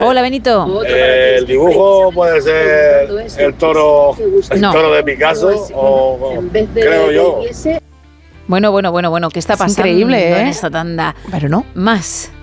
Hola, Benito. El dibujo puede ser el toro de Picasso o creo yo. Bueno, ¿qué está pasando increíble, en ¿eh? esta tanda? Pero no. Más.